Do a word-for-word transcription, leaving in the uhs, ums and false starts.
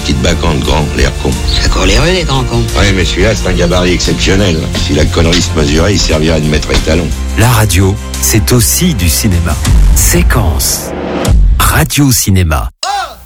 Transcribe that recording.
petite bacante, grand, l'air con. Ça court les rues, les grands cons. Ouais, mais celui-là, c'est un gabarit exceptionnel. Si la connerie se mesurait, il servirait de maître étalon. La radio, c'est aussi du cinéma. Séquence. Radio-cinéma. Un,